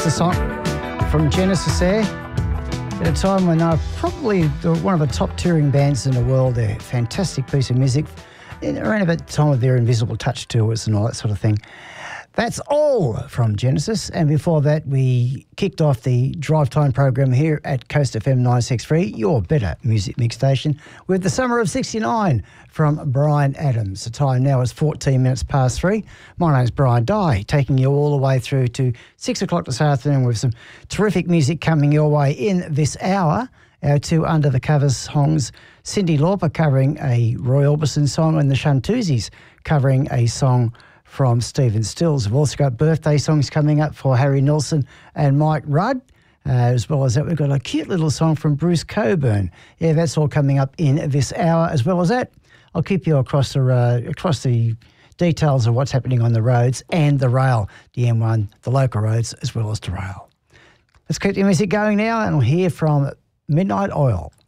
That's a song from Genesis there. At a time when they're probably one of the top touring bands in the world. They're a fantastic piece of music. Around about the time of their Invisible Touch tours and all that sort of thing. That's all from Genesis. And before that, we kicked off the Drive Time program here at Coast FM 963, your better music mix station, with The Summer of 69 from Bryan Adams. The time now is 14 minutes past 3. My name's Brian Dye, taking you all the way through to 6 o'clock this afternoon with some terrific music coming your way in this hour. Our two Under the Covers songs, Cyndi Lauper covering a Roy Orbison song and the Shantuzis covering a song from Stephen Stills. We've also got birthday songs coming up for Harry Nilsson and Mike Rudd. As well as that, we've got a cute little song from Bruce Cockburn. Yeah, that's all coming up in this hour. As well as that, I'll keep you across the details of what's happening on the roads and the rail, the M1, the local roads, as well as the rail. Let's keep the music going now, and we'll hear from Midnight Oil.